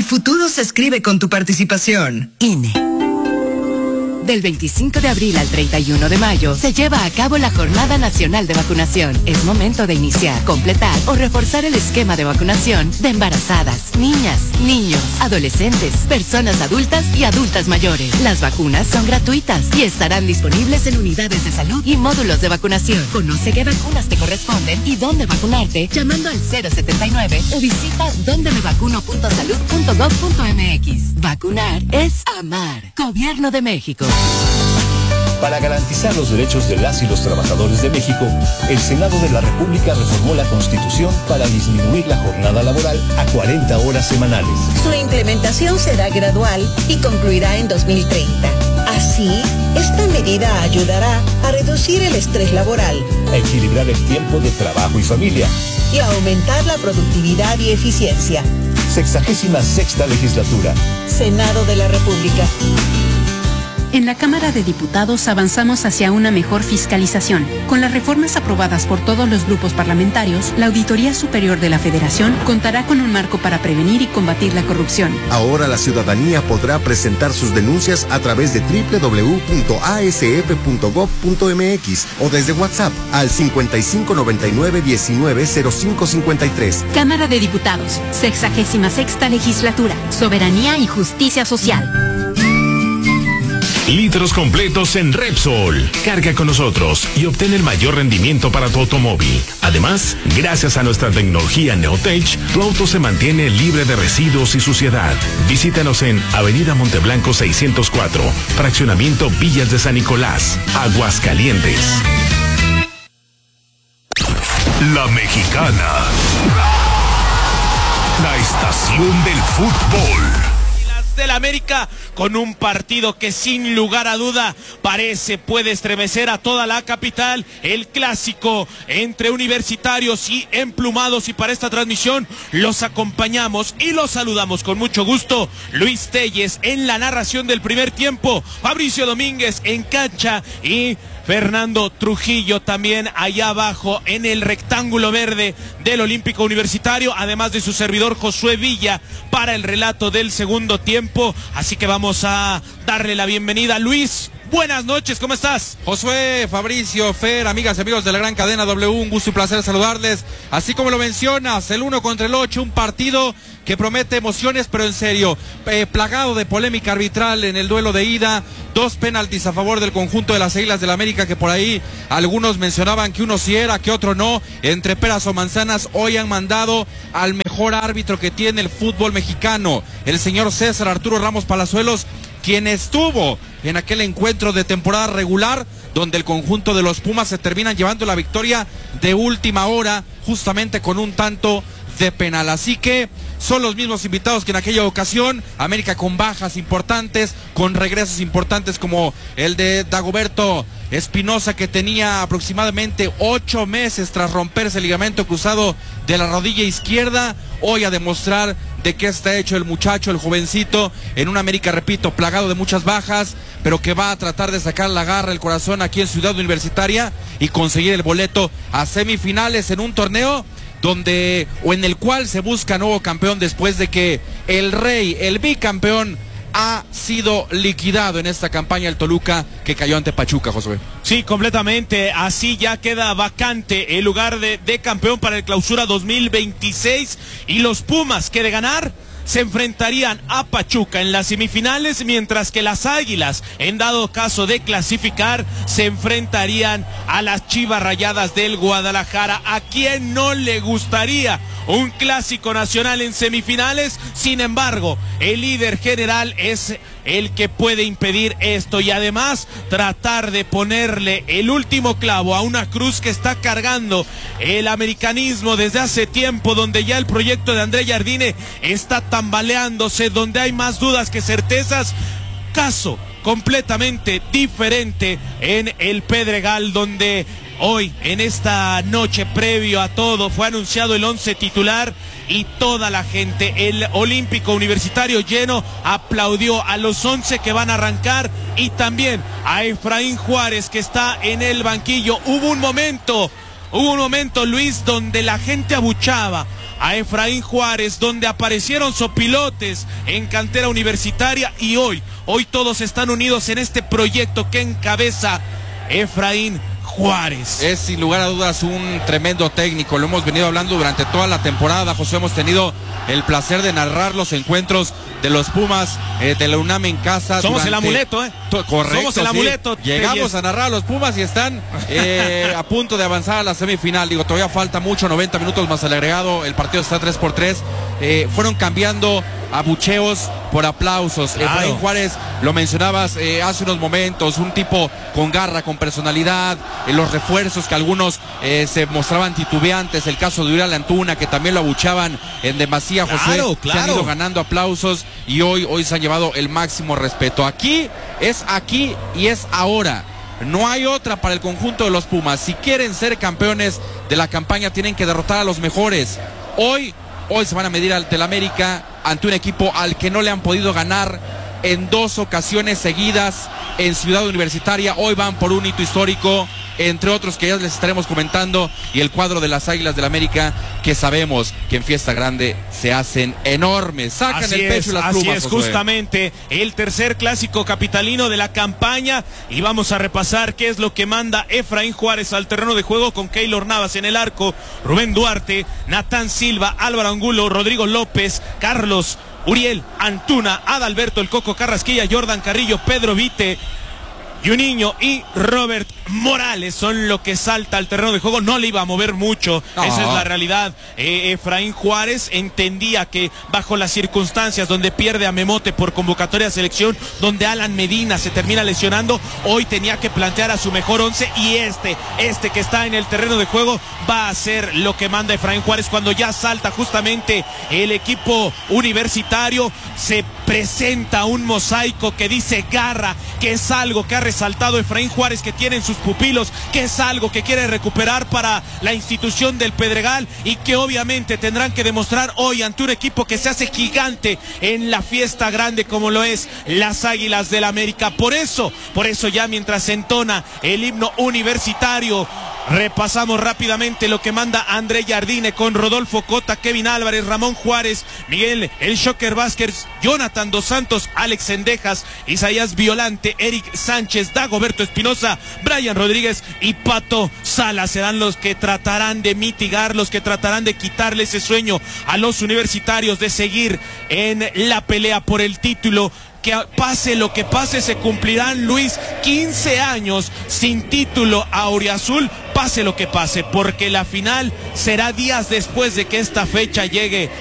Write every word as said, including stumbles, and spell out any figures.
futuro se escribe con tu participación. I N E. Del veinticinco de abril al treinta y uno de mayo se lleva a cabo la Jornada Nacional de Vacunación. Es momento de iniciar, completar o reforzar el esquema de vacunación de embarazadas, niñas, niños, adolescentes, personas adultas y adultas mayores. Las vacunas son gratuitas y estarán disponibles en unidades de salud y módulos de vacunación. Conoce qué vacunas te corresponden y dónde vacunarte llamando al cero setenta y nueve o visita donde me vacuno punto salud punto gov punto mx. Vacunar es amar. Gobierno de México. Para garantizar los derechos de las y los trabajadores de México, el Senado de la República reformó la Constitución para disminuir la jornada laboral a cuarenta horas semanales. Su implementación será gradual y concluirá en dos mil treinta. Así, esta medida ayudará a reducir el estrés laboral, a equilibrar el tiempo de trabajo y familia y a aumentar la productividad y eficiencia. Sexagésima sexta legislatura. Senado de la República. En la Cámara de Diputados avanzamos hacia una mejor fiscalización. Con las reformas aprobadas por todos los grupos parlamentarios, la Auditoría Superior de la Federación contará con un marco para prevenir y combatir la corrupción. Ahora la ciudadanía podrá presentar sus denuncias a través de doble u doble u doble u punto a s f punto gov punto m x o desde WhatsApp al cincuenta y cinco noventa y nueve diecinueve cero cinco cincuenta y tres. Cámara de Diputados, sexagésima sexta legislatura, soberanía y justicia social. Litros completos en Repsol. Carga con nosotros y obtén el mayor rendimiento para tu automóvil. Además, gracias a nuestra tecnología Neotech, tu auto se mantiene libre de residuos y suciedad. Visítanos en Avenida Monteblanco seiscientos cuatro, Fraccionamiento Villas de San Nicolás, Aguascalientes. La Mexicana. La estación del fútbol. Del América con un partido que sin lugar a duda parece puede estremecer a toda la capital, el clásico entre universitarios y emplumados, y para esta transmisión los acompañamos y los saludamos con mucho gusto. Luis Telles en la narración del primer tiempo, Fabricio Domínguez en cancha y Fernando Trujillo también allá abajo en el rectángulo verde del Olímpico Universitario, además de su servidor Josué Villa para el relato del segundo tiempo. Así que vamos a darle la bienvenida. Luis, buenas noches, ¿cómo estás? Josué, Fabricio, Fer, amigas y amigos de la gran cadena W, un gusto y placer saludarles. Así como lo mencionas, el uno contra el ocho, un partido que promete emociones, pero en serio, eh, plagado de polémica arbitral en el duelo de ida, dos penaltis a favor del conjunto de las Águilas del América, que por ahí algunos mencionaban que uno sí era, que otro no, entre peras o manzanas. Hoy han mandado al mejor árbitro que tiene el fútbol mexicano, el señor César Arturo Ramos Palazuelos, quien estuvo en aquel encuentro de temporada regular, donde el conjunto de los Pumas se terminan llevando la victoria de última hora, justamente con un tanto de penal. Así que son los mismos invitados que en aquella ocasión. América con bajas importantes, con regresos importantes como el de Dagoberto Espinosa, que tenía aproximadamente ocho meses tras romperse el ligamento cruzado de la rodilla izquierda. Hoy a demostrar de qué está hecho el muchacho, el jovencito, en un América, repito, plagado de muchas bajas, pero que va a tratar de sacar la garra, el corazón aquí en Ciudad Universitaria y conseguir el boleto a semifinales en un torneo donde o en el cual se busca nuevo campeón después de que el rey, el bicampeón, ha sido liquidado en esta campaña el Toluca, que cayó ante Pachuca, Josué. Sí, completamente. Así ya queda vacante el lugar de, de campeón para el Clausura dos mil veintiséis, y los Pumas, que de ganar se enfrentarían a Pachuca en las semifinales, mientras que las Águilas, en dado caso de clasificar, se enfrentarían a las Chivas Rayadas del Guadalajara. ¿A quién no le gustaría un clásico nacional en semifinales? Sin embargo, el líder general es el que puede impedir esto y además tratar de ponerle el último clavo a una cruz que está cargando el americanismo desde hace tiempo, donde ya el proyecto de André Jardine está tambaleándose, donde hay más dudas que certezas. Caso completamente diferente en el Pedregal, donde hoy, en esta noche, previo a todo, fue anunciado el once titular y toda la gente, el Olímpico Universitario lleno, aplaudió a los once que van a arrancar y también a Efraín Juárez, que está en el banquillo. Hubo un momento, hubo un momento, Luis, donde la gente abuchaba a Efraín Juárez, donde aparecieron sopilotes en cantera universitaria y hoy, hoy todos están unidos en este proyecto que encabeza Efraín Juárez. Es sin lugar a dudas un tremendo técnico, lo hemos venido hablando durante toda la temporada, José. Hemos tenido el placer de narrar los encuentros de los Pumas eh, de la UNAM en casa. Somos durante... el amuleto, ¿eh? Correcto. Somos el sí. amuleto. Llegamos a narrar a los Pumas y están eh, a punto de avanzar a la semifinal. Digo, todavía falta mucho, noventa minutos más el agregado. El partido está tres por tres. Eh, fueron cambiando abucheos por aplausos. Claro. Efraín Juárez, lo mencionabas eh, hace unos momentos, un tipo con garra, con personalidad, eh, los refuerzos que algunos eh, se mostraban titubeantes, el caso de Uriel Antuna, que también lo abuchaban en demasía, José. Claro, claro. Se han ido ganando aplausos y hoy, hoy se han llevado el máximo respeto. Aquí es aquí y es ahora. No hay otra para el conjunto de los Pumas. Si quieren ser campeones de la campaña, tienen que derrotar a los mejores. Hoy Hoy se van a medir ante el América, ante un equipo al que no le han podido ganar en dos ocasiones seguidas en Ciudad Universitaria. Hoy van por un hito histórico, entre otros que ya les estaremos comentando, y el cuadro de las Águilas del América, que sabemos que en fiesta grande se hacen enormes, sacan así el pecho es, y las así plumas. es, Josué. justamente el tercer clásico capitalino de la campaña, y vamos a repasar qué es lo que manda Efraín Juárez al terreno de juego con Keylor Navas en el arco, Rubén Duarte, Natán Silva, Álvaro Angulo, Rodrigo López, Carlos Uriel Antuna, Adalberto El Coco Carrasquilla, Jordan Carrillo, Pedro Vite, Juninho y Robert Morales son lo que salta al terreno de juego. No le iba a mover mucho, no. Esa es la realidad. eh, Efraín Juárez entendía que bajo las circunstancias donde pierde a Memote por convocatoria de selección, donde Alan Medina se termina lesionando, hoy tenía que plantear a su mejor once, y este, este que está en el terreno de juego va a ser lo que manda Efraín Juárez. Cuando ya salta justamente el equipo universitario, se presenta un mosaico que dice garra, que es algo que ha resaltado Efraín Juárez, que tiene en sus pupilos, que es algo que quiere recuperar para la institución del Pedregal, y que obviamente tendrán que demostrar hoy ante un equipo que se hace gigante en la fiesta grande como lo es las Águilas del América. Por eso, por eso ya mientras se entona el himno universitario, repasamos rápidamente lo que manda André Jardine con Rodolfo Cota, Kevin Álvarez, Ramón Juárez, Miguel El Shocker Vázquez, Jonathan Dos Santos, Alex Sendejas, Isaías Violante, Eric Sánchez, Dagoberto Espinosa, Brian Rodríguez y Pato Salas. Serán los que tratarán de mitigar, los que tratarán de quitarle ese sueño a los universitarios de seguir en la pelea por el título. Que pase lo que pase, se cumplirán, Luis, quince años sin título a Auriazul, pase lo que pase, porque la final será días después de que esta fecha llegue